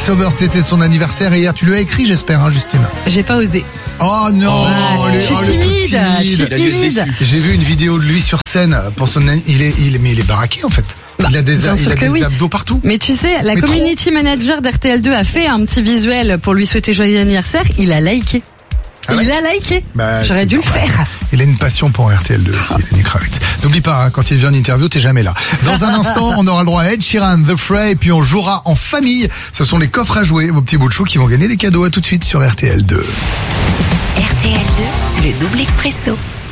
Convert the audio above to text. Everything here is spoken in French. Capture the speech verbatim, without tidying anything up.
Sauveur, c'était son anniversaire et hier tu lui as écrit, j'espère, hein, Justine. J'ai pas osé. Oh non, Oh, les- je suis oh, le timide, petit je suis timide. timide. J'ai vu une vidéo de lui sur scène pour son an- il est il mais il est baraqué en fait. Bah, il a des, bien il sûr a que des oui. abdos partout. Mais tu sais, la Mais community manager d'R T L deux a fait un petit visuel pour lui souhaiter joyeux anniversaire. Il a liké. Ah ouais il a liké. Bah, J'aurais c'est dû le normal. faire. Il a une passion pour R T L deux aussi, Lenny Kravitz. N'oublie pas, hein, quand il vient en interview, t'es jamais là. Dans un instant, on aura le droit à Ed Sheeran, The Fray, et puis on jouera en famille. Ce sont les coffres à jouer, vos petits bouts de chou qui vont gagner des cadeaux. À tout de suite sur R T L deux. R T L deux, le double expresso.